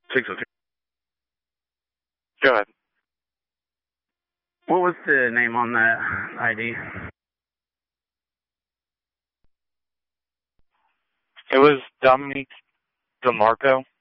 602. Go ahead. What was the name on that ID? It was Dominique DeMarco.